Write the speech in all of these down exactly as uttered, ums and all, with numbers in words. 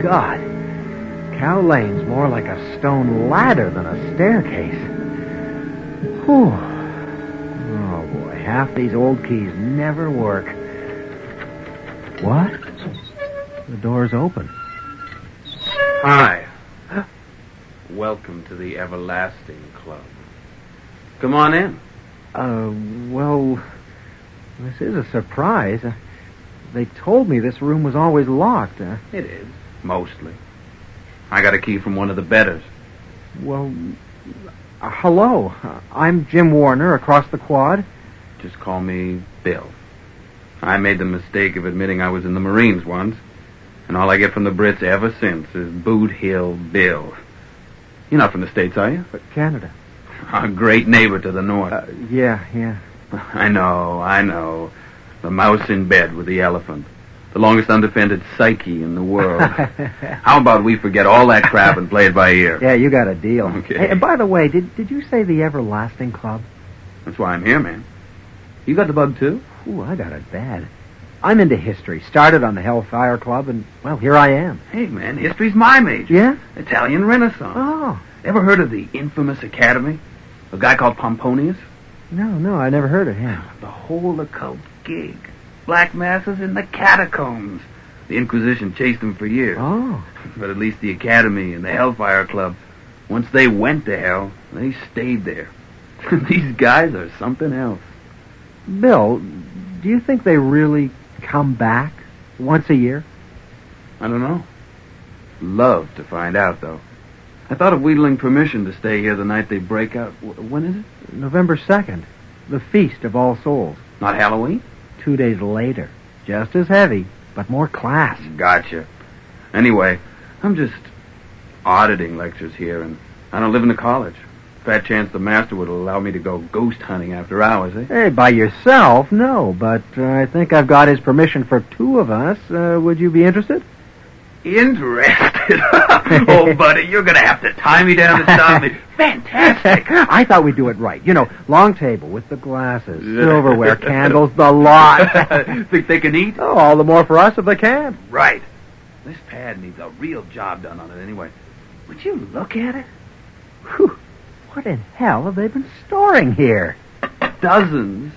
God. Cow Lane's more like a stone ladder than a staircase. Whew. Oh, boy. Half these old keys never work. What? The door's open. Hi. Welcome to the Everlasting Club. Come on in. Uh, well, this is a surprise. Uh, they told me this room was always locked. Uh, It is, mostly. I got a key from one of the bedders. well, uh, hello. Uh, I'm Jim Warner, across the quad. Just call me Bill. I made the mistake of admitting I was in the Marines once, and all I get from the Brits ever since is Boot Hill Bill. You're not from the States, are you? Uh, Canada. Our great neighbor to the north. Uh, yeah, yeah. I know, I know. The mouse in bed with the elephant. The longest undefended psyche in the world. How about we forget all that crap and play it by ear? Yeah, you got a deal. Okay. Hey, and by the way, did did you say the Everlasting Club? That's why I'm here, man. You got the bug, too? Ooh, I got it bad. I'm into history. Started on the Hellfire Club, and, well, here I am. Hey, man, history's my major. Yeah? Italian Renaissance. Oh. Ever heard of the infamous Academy? A guy called Pomponius? No, no, I never heard of him. The whole occult gig. Black masses in the catacombs. The Inquisition chased him for years. Oh. But at least the Academy and the Hellfire Club, once they went to hell, they stayed there. These guys are something else. Bill, do you think they really come back once a year? I don't know. Love to find out, though. I thought of wheedling permission to stay here the night they break out. W- when is it? November second, the Feast of All Souls. Not Halloween? Two days later. Just as heavy, but more class. Gotcha. Anyway, I'm just auditing lectures here, and I don't live in the college. Fat chance the master would allow me to go ghost hunting after hours, eh? Hey, by yourself, no, but uh, I think I've got his permission for two of us. Uh, would you be interested? Interested? Oh, buddy, you're going to have to tie me down to stop me. Fantastic. I thought we'd do it right. You know, long table with the glasses, silverware, candles, the lot. Think they can eat? Oh, all the more for us if they can. Right. This pad needs a real job done on it anyway. Would you look at it? Whew. What in hell have they been storing here? Dozens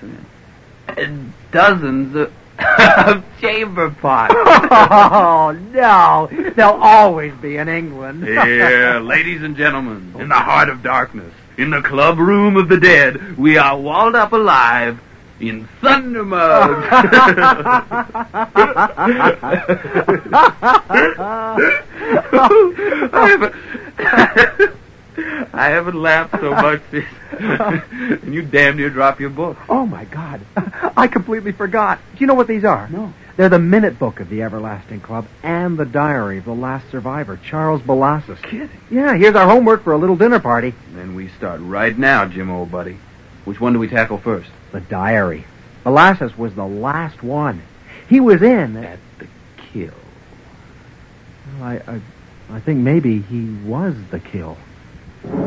and dozens of, of chamber pots. Oh, no. They'll always be in England. Yeah, ladies and gentlemen, in the heart of darkness, in the club room of the dead, we are walled up alive in thunder mugs. I haven't, I haven't laughed so much since, and you damn near drop your book. Oh, my God. I completely forgot. Do you know what these are? No. They're the minute book of the Everlasting Club and the diary of the last survivor, Charles Balassus. Kidding. Yeah, here's our homework for a little dinner party. Then we start right now, Jim, old buddy. Which one do we tackle first? The diary. Balassus was the last one. He was in At the kill. Well, I, I, I think maybe he was the kill.